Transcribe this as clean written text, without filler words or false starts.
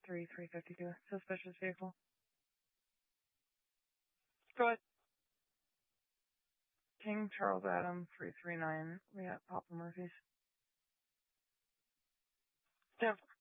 352. Suspicious vehicle. Go ahead. King Charles Adam 339. We got Papa Murphy's. Yeah.